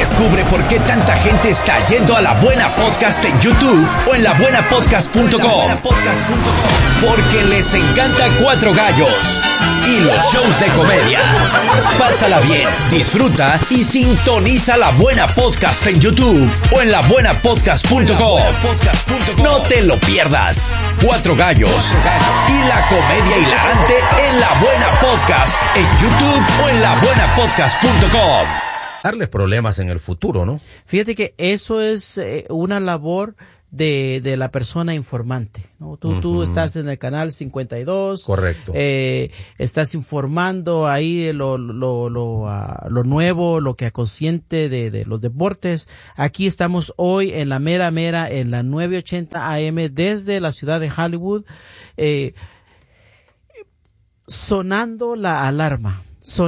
Descubre por qué tanta gente está yendo a La Buena Podcast en YouTube o en labuenapodcast.com. Porque les encanta Cuatro Gallos y los shows de comedia. Pásala bien, disfruta y sintoniza La Buena Podcast en YouTube o en labuenapodcast.com. No te lo pierdas. Cuatro Gallos y la comedia hilarante en La Buena Podcast en YouTube o en labuenapodcast.com. Darles problemas en el futuro, ¿no? Fíjate que eso es una labor de la persona informante, ¿no? Tú estás en el canal 52. Correcto. Estás informando ahí lo nuevo, lo que consciente de los deportes. Aquí estamos hoy en la mera, en la 980 AM desde la ciudad de Hollywood, sonando la alarma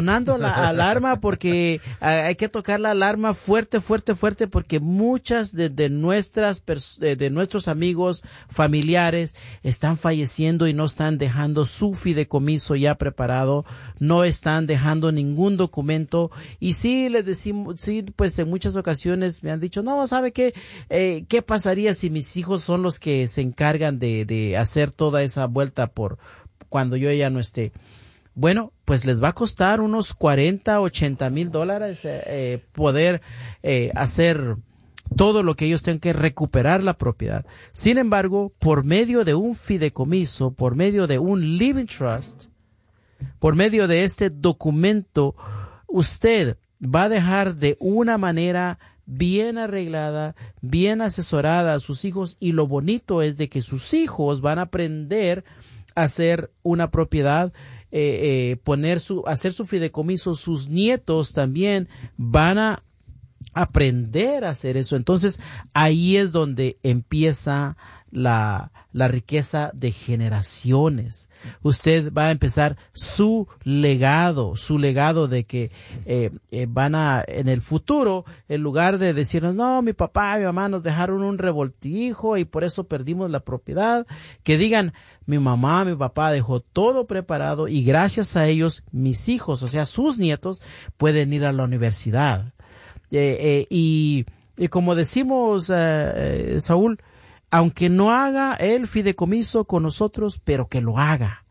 porque hay que tocar la alarma fuerte porque muchas de nuestros amigos familiares están falleciendo y no están dejando su fideicomiso ya preparado, no están dejando ningún documento. Y sí les decimos, sí, pues en muchas ocasiones me han dicho, no, ¿sabe qué? ¿Qué pasaría si mis hijos son los que se encargan de hacer toda esa vuelta por cuando yo ya no esté? Bueno, pues les va a costar unos $40,000-$80,000 poder hacer todo lo que ellos tengan que recuperar la propiedad. Sin embargo, por medio de un fideicomiso, por medio de un living trust, por medio de este documento, usted va a dejar de una manera bien arreglada, bien asesorada a sus hijos, y lo bonito es de que sus hijos van a aprender a hacer una propiedad, hacer su fideicomiso. Sus nietos también van a aprender a hacer eso. Entonces ahí es donde empieza la riqueza de generaciones. Usted va a empezar su legado de que van a, en el futuro, en lugar de decirnos, no, mi papá y mi mamá nos dejaron un revoltijo y por eso perdimos la propiedad, que digan, mi mamá, mi papá dejó todo preparado y gracias a ellos mis hijos, o sea, sus nietos, pueden ir a la universidad. Y como decimos, Saúl, aunque no haga el fideicomiso con nosotros, pero que lo haga.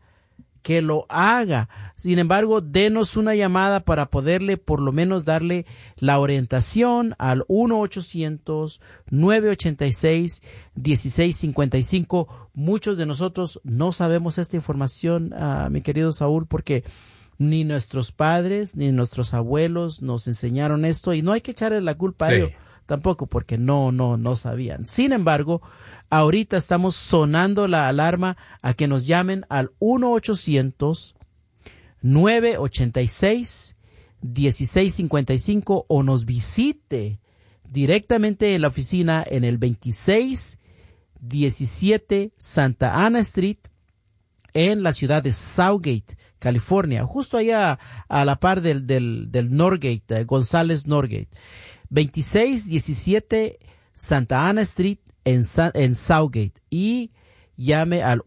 Sin embargo, denos una llamada para poderle por lo menos darle la orientación al 1-800-986-1655. Muchos de nosotros no sabemos esta información, mi querido Saúl, porque ni nuestros padres ni nuestros abuelos nos enseñaron esto, y no hay que echarle la culpa a ellos tampoco, porque no sabían. Sin embargo, ahorita estamos sonando la alarma a que nos llamen al 1-800-986-1655 o nos visite directamente en la oficina en el 2617 Santa Ana Street en la ciudad de Southgate, California, justo allá a la par del Norgate, González Norgate. 2617 Santa Ana Street en Southgate, y llame al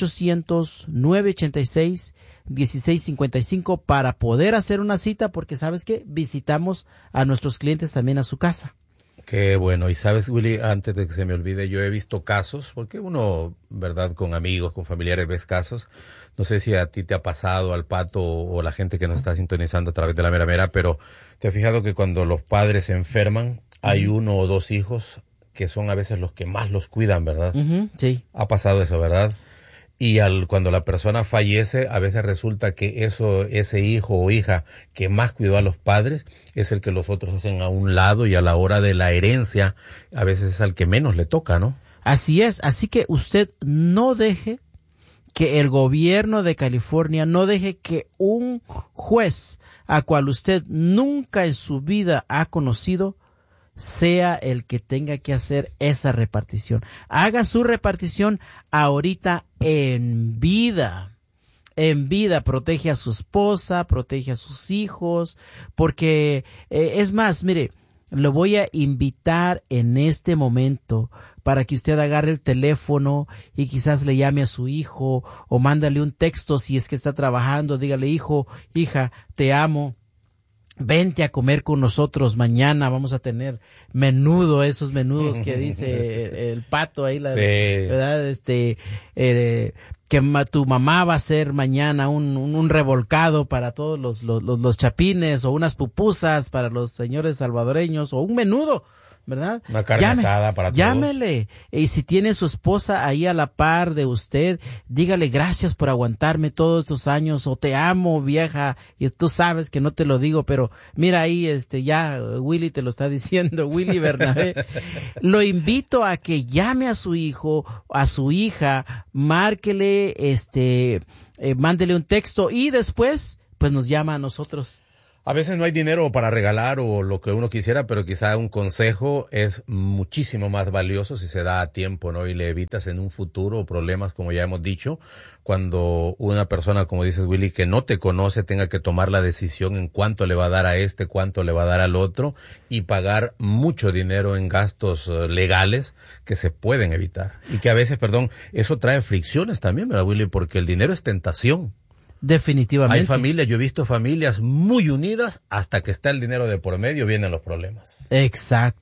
1-800-986-1655 para poder hacer una cita, porque sabes que visitamos a nuestros clientes también a su casa. Qué bueno. Y sabes, Willy, antes de que se me olvide, yo he visto casos, porque uno, verdad, con amigos, con familiares ves casos. No sé si a ti te ha pasado, al Pato o la gente que nos está sintonizando a través de la mera, pero te has fijado que cuando los padres se enferman, hay uno o dos hijos que son a veces los que más los cuidan, ¿verdad? Sí. Ha pasado eso, ¿verdad? Y cuando la persona fallece, a veces resulta que ese hijo o hija que más cuidó a los padres es el que los otros hacen a un lado, y a la hora de la herencia a veces es al que menos le toca, ¿no? Así es. Así que usted no deje que el gobierno de California, no deje que un juez a cual usted nunca en su vida ha conocido sea el que tenga que hacer esa repartición. Haga su repartición ahorita en vida. En vida, protege a su esposa, protege a sus hijos, porque es más, mire, lo voy a invitar en este momento para que usted agarre el teléfono y quizás le llame a su hijo o mándale un texto si es que está trabajando, dígale, hijo, hija, te amo. vente a comer con nosotros mañana, vamos a tener menudo, esos menudos que dice el pato ahí, ¿verdad? Que tu mamá va a hacer mañana un revolcado para todos los chapines, o unas pupusas para los señores salvadoreños, o un menudo, ¿verdad? Una carne asada para todos. Llámele. Y si tiene su esposa ahí a la par de usted, dígale gracias por aguantarme todos estos años, o te amo, vieja, y tú sabes que no te lo digo, pero mira ahí, ya Willy te lo está diciendo, Willy Bernabé. Lo invito a que llame a su hijo, a su hija, márquele, mándele un texto, y después, pues nos llama a nosotros. A veces no hay dinero para regalar o lo que uno quisiera, pero quizá un consejo es muchísimo más valioso si se da a tiempo, ¿no? Y le evitas en un futuro problemas, como ya hemos dicho, cuando una persona, como dices, Willy, que no te conoce, tenga que tomar la decisión en cuánto le va a dar a cuánto le va a dar al otro, y pagar mucho dinero en gastos legales que se pueden evitar. Y que a veces, eso trae fricciones también, ¿verdad, Willy? Porque el dinero es tentación. Definitivamente. Hay familias, yo he visto familias muy unidas, hasta que está el dinero de por medio, vienen los problemas. Exacto.